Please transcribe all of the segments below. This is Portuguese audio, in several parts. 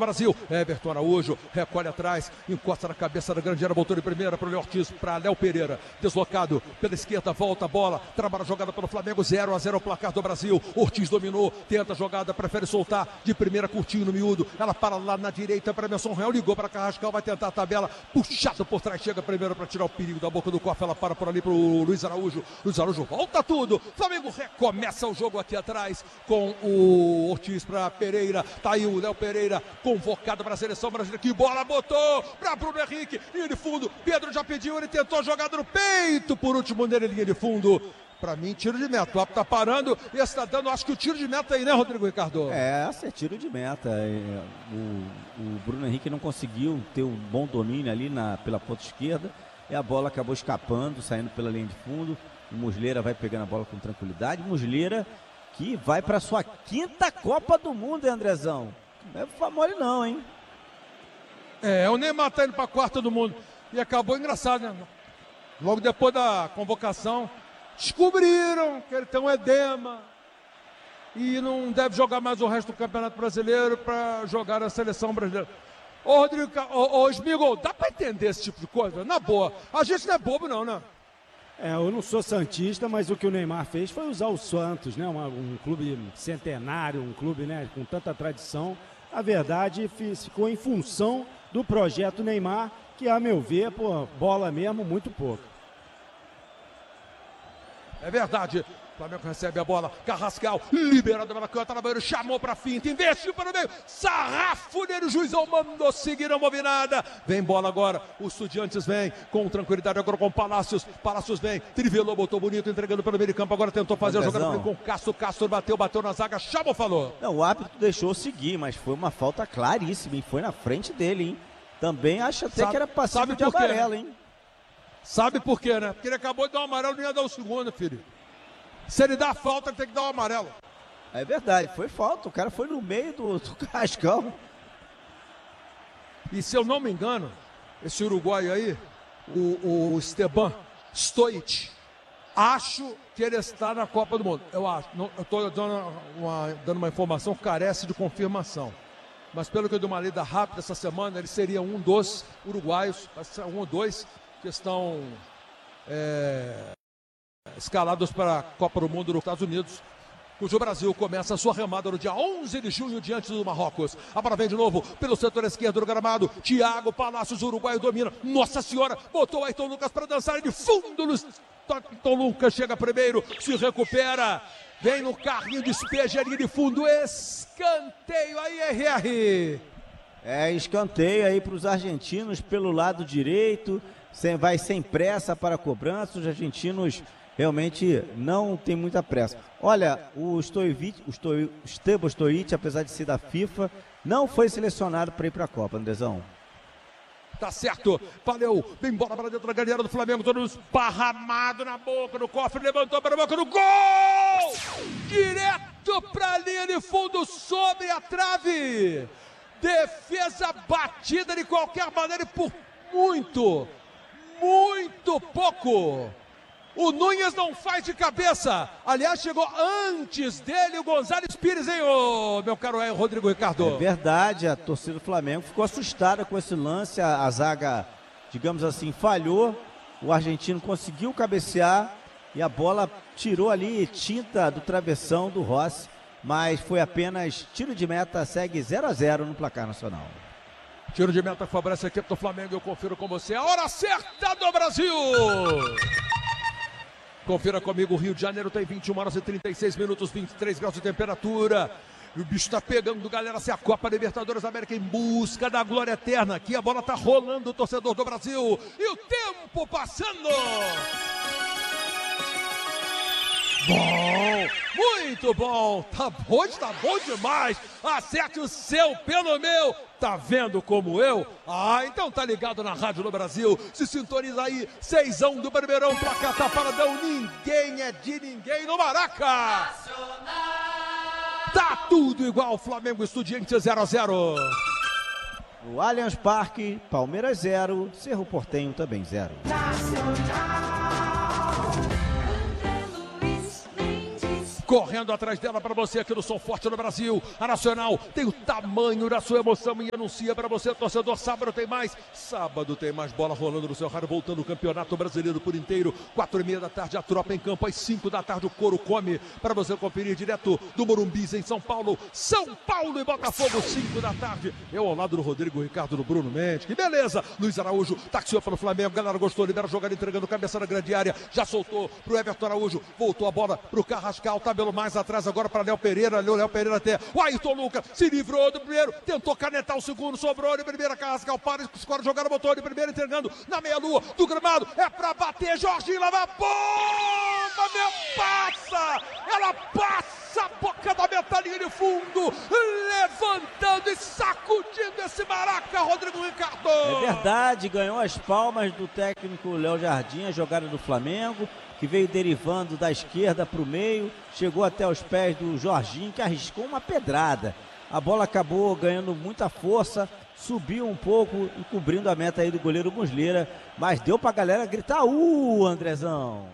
Brasil. Everton Araújo recolhe atrás, encosta na cabeça da grande área, voltou de primeira para o Léo Ortiz, para Léo Pereira, deslocado pela esquerda, volta a bola, trabalha a jogada pelo Flamengo, 0-0 o placar do Brasil. Ortiz dominou, tenta a jogada, prefere soltar de primeira, curtinho no miúdo, ela para lá na direita para Emerson Real, ligou para Carrascal, vai tentar a tabela, puxado por trás, chega primeiro para tirar o perigo da boca do cofre, ela para por ali pro Luiz Araújo, volta tudo, Flamengo recomeça o jogo aqui atrás com o Ortiz para Pereira, tá aí o Léo Pereira convocado para a seleção brasileira, que bola botou para Bruno Henrique, linha de fundo, Pedro já pediu, ele tentou a jogada no peito, por último nele, linha de fundo. Pra mim, tiro de meta. O árbitro tá parando e está dando, acho que o tiro de meta aí, né, Rodrigo Ricardo? Esse é tiro de meta. O Bruno Henrique não conseguiu ter um bom domínio ali pela ponta esquerda e a bola acabou escapando, saindo pela linha de fundo. O Muslera vai pegando a bola com tranquilidade. Muslera que vai para sua 5ª Copa do Mundo, hein, Andrezão? Não é mole não, hein? O Neymar tá indo pra 4ª do mundo. E acabou engraçado, né? Logo depois da convocação, descobriram que ele tem um edema e não deve jogar mais o resto do Campeonato Brasileiro para jogar na Seleção Brasileira. Ô Rodrigo, ô Smigol, dá para entender esse tipo de coisa? Na boa, a gente não é bobo não, né? Eu não sou santista, mas o que o Neymar fez foi usar o Santos, né? Um clube centenário, um clube, né, com tanta tradição. A verdade ficou em função do projeto Neymar, que a meu ver, bola mesmo, muito pouco. É verdade. O Flamengo recebe a bola. Carrascal, liberado pela canta, na banheira, chamou pra finta, investiu para o meio. Sarrafo nele, o juizão mandou seguir, não houve nada. Vem bola agora. O Estudiantes vem com tranquilidade agora com Palácios. Palácios vem, trivelou, botou bonito, entregando pelo meio de campo. Agora tentou fazer a jogada com o Castro. Castro bateu na zaga. Chamou, falou. Não, o árbitro deixou seguir, mas foi uma falta claríssima e foi na frente dele, hein? Também acho até que era passível de amarelo, hein? Sabe por quê, né? Porque ele acabou de dar um amarelo, não ia dar o segundo, filho. Se ele dá a falta, ele tem que dar um amarelo. É verdade, foi falta. O cara foi no meio do Carrascal. E se eu não me engano, esse uruguaio aí, o Esteban Stoic, acho que ele está na Copa do Mundo. Eu acho. Eu estou dando uma informação que carece de confirmação. Mas pelo que eu dei uma lida rápida essa semana, ele seria um dos uruguaios, um ou dois, que estão escalados para a Copa do Mundo nos Estados Unidos, cujo Brasil começa a sua remada no dia 11 de junho diante do Marrocos. A bola vem de novo pelo setor esquerdo do gramado. Thiago Palácios, uruguaio, domina. Nossa Senhora, botou o Ayrton Lucas para dançar de fundo. Ayrton Lucas chega primeiro, se recupera. Vem no carrinho, despeja a linha de fundo. Escanteio aí, RR. Escanteio aí para os argentinos pelo lado direito. Vai sem pressa para a cobrança. Os argentinos realmente não tem muita pressa. Olha, o Esteban Stoic, apesar de ser da FIFA, não foi selecionado para ir para a Copa, Andrezão. Tá certo, valeu, vem bola para dentro da galera do Flamengo, todo esparramado na boca do cofre, levantou para a boca do gol! Direto para a linha de fundo, sobre a trave. Defesa batida de qualquer maneira e por muito pouco. O Núñez não faz de cabeça. Aliás, chegou antes dele o González Pires, hein, meu caro Rodrigo Ricardo? É verdade, a torcida do Flamengo ficou assustada com esse lance. A zaga, digamos assim, falhou. O argentino conseguiu cabecear e a bola tirou ali tinta do travessão do Rossi. Mas foi apenas tiro de meta, segue 0-0 no placar nacional. Tiro de meta favorece a equipe do Flamengo, eu confiro com você. A hora certa do Brasil! Confira comigo, o Rio de Janeiro tem 21 horas e 36 minutos, 23 graus de temperatura. E o bicho tá pegando, galera, se a Copa Libertadores da América em busca da glória eterna. Aqui a bola tá rolando, o torcedor do Brasil. E o tempo passando. Bom, muito bom. Hoje tá bom demais. Acerte o seu pelo meu. Tá vendo como eu? Então tá ligado na Rádio do Brasil. Se sintoniza aí, 6-1 do Primeirão, placar tá paradão. Ninguém é de ninguém no Maraca. Tá tudo igual, Flamengo Estudiantes 0-0. O Allianz Parque, Palmeiras 0, Cerro Porteño também 0. correndo atrás dela para você aqui no Som Forte no Brasil. A Nacional tem o tamanho da sua emoção e anuncia para você, torcedor, sábado tem mais bola rolando no seu rádio, voltando o Campeonato Brasileiro por inteiro, 4h30 da tarde, a tropa em campo, às 5 da tarde o couro come, para você conferir direto do Morumbis em São Paulo e Botafogo, 5 da tarde, eu ao lado do Rodrigo Ricardo, do Bruno Mendes, que beleza, Luiz Araújo, taxiou pelo Flamengo, galera gostou, libera a jogada, entregando cabeça na grande área, já soltou pro Everton Araújo, voltou a bola pro Carrascal, tabelo mais atrás agora para Léo Pereira até o Ayrton Lucas, se livrou do primeiro, tentou canetar o segundo, sobrou de primeira, Carrascal para, escora jogada, botou de primeira, entregando na meia-lua do gramado, é pra bater, Jorginho leva a bomba, meu passa, ela passa a boca da metalinha de fundo, levantando e sacudindo esse Maraca, Rodrigo Ricardo. É verdade, ganhou as palmas do técnico Léo Jardim, a jogada do Flamengo, que veio derivando da esquerda para o meio, chegou até os pés do Jorginho, que arriscou uma pedrada. A bola acabou ganhando muita força, subiu um pouco, encobrindo a meta aí do goleiro Muslera, mas deu pra galera gritar, Andrezão.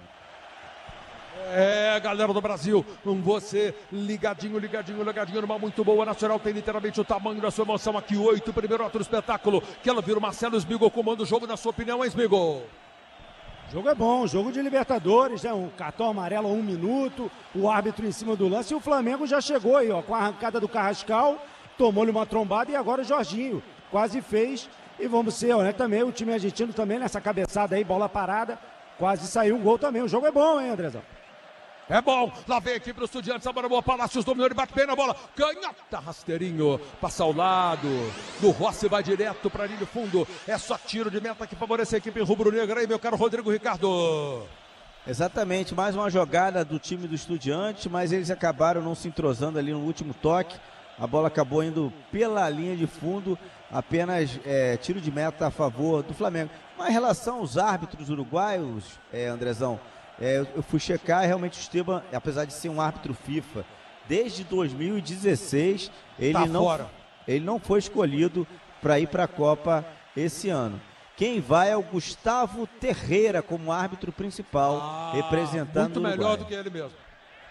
É, galera do Brasil, com você ligadinho numa muito boa. Nacional tem literalmente o tamanho da sua emoção aqui, 8, primeiro ato do espetáculo, que ela vira o Marcelo Smigol, comanda o jogo, na sua opinião, hein, Smigol? O jogo é bom, jogo de Libertadores, né? Um cartão amarelo a 1 minuto, o árbitro em cima do lance, e o Flamengo já chegou aí, ó, com a arrancada do Carrascal, tomou-lhe uma trombada, e agora o Jorginho quase fez, e vamos ser honestos também, o time argentino também nessa cabeçada aí, bola parada, quase saiu um gol também. O jogo é bom, hein, Andrezão? É bom, lá vem a equipe do Estudiantes, a bola boa, Palácios dominou, ele bate bem na bola, canhota, rasteirinho, passa ao lado, do Rossi vai direto para a linha de fundo, é só tiro de meta que favorece a equipe rubro-negra aí, meu caro Rodrigo Ricardo. Exatamente, mais uma jogada do time do Estudiantes, mas eles acabaram não se entrosando ali no último toque, a bola acabou indo pela linha de fundo, apenas tiro de meta a favor do Flamengo. Mas em relação aos árbitros uruguaios, Andrezão, eu fui checar, realmente o Esteban, apesar de ser um árbitro FIFA, desde 2016, ele não foi escolhido para ir para a Copa esse ano. Quem vai é o Gustavo Terreira como árbitro principal, representando o Uruguai. Muito melhor do que ele mesmo.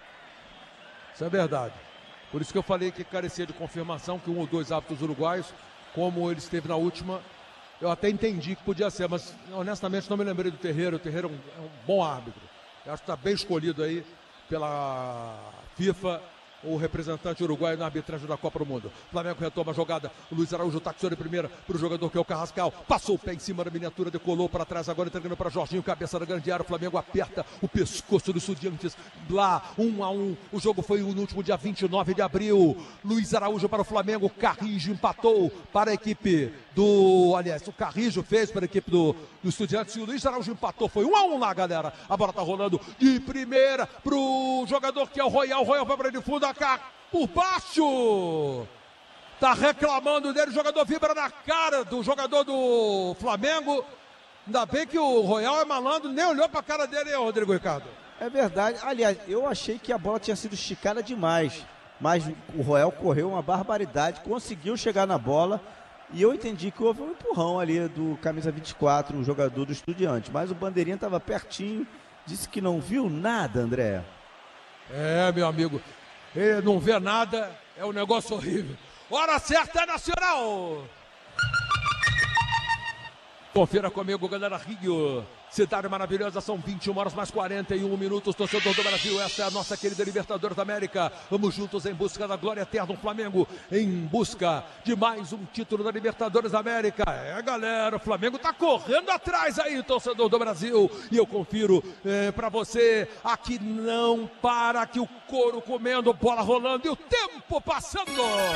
Isso é verdade. Por isso que eu falei que carecia de confirmação que um ou dois árbitros uruguaios, como ele esteve na última, eu até entendi que podia ser, mas honestamente não me lembrei do Terreira. O Terreira é um bom árbitro. Eu acho que está bem escolhido aí pela FIFA, o representante uruguaio na arbitragem da Copa do Mundo. Flamengo retoma a jogada, o Luiz Araújo taxiou de primeira para o jogador que é o Carrascal, passou o pé em cima da miniatura, decolou para trás, agora entregando para Jorginho, cabeça da grande área, o Flamengo aperta o pescoço dos Estudiantes, lá 1-1, o jogo foi no último dia 29 de abril, Luiz Araújo para o Flamengo, Carrijo empatou para a equipe o Carrijo fez para a equipe do Estudiantes e o Luiz Araújo empatou, foi 1-1 lá, galera, a bola tá rolando de primeira para o jogador que é o Royal vai para de fundo, por baixo, tá reclamando dele, o jogador vibra na cara do jogador do Flamengo, ainda bem que o Royal é malandro, nem olhou pra cara dele, hein, Rodrigo Ricardo? É verdade, aliás, eu achei que a bola tinha sido esticada demais, mas o Royal correu uma barbaridade, conseguiu chegar na bola, e eu entendi que houve um empurrão ali do camisa 24, o jogador do Estudiante, mas o bandeirinha estava pertinho, disse que não viu nada, André. É, meu amigo, ele não vê nada, é um negócio horrível. Hora certa, Nacional! Confira comigo, galera, Rio, cidade maravilhosa, são 21 horas mais 41 minutos, torcedor do Brasil, essa é a nossa querida Libertadores da América, vamos juntos em busca da glória eterna, o Flamengo em busca de mais um título da Libertadores da América, galera, o Flamengo tá correndo atrás aí, torcedor do Brasil, e eu confiro pra você, aqui não para, que o couro comendo, bola rolando e o tempo passando.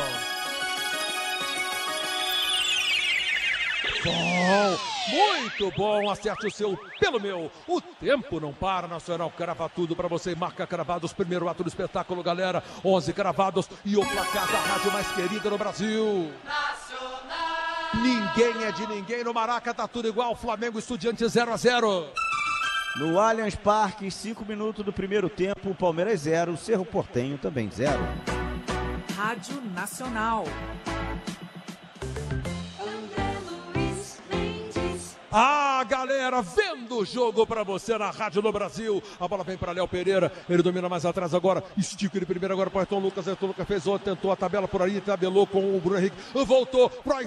Bom, muito bom, acerte o seu pelo meu, o tempo não para, Nacional crava tudo pra você, marca cravados, primeiro ato do espetáculo, galera, 11 cravados e o placar da rádio mais querida no Brasil. Nacional! Ninguém é de ninguém no Maraca, tá tudo igual, Flamengo Estudiantes 0-0. No Allianz Parque, 5 minutos do primeiro tempo, Palmeiras 0, Cerro Porteño também 0. Rádio Nacional. Ah, galera vendo o jogo pra você na Rádio do Brasil. A bola vem pra Léo Pereira, ele domina mais atrás agora, estica ele primeiro agora para Ayrton Lucas. Ayrton Lucas fez outro, tentou a tabela por aí, tabelou com o Bruno Henrique, voltou pro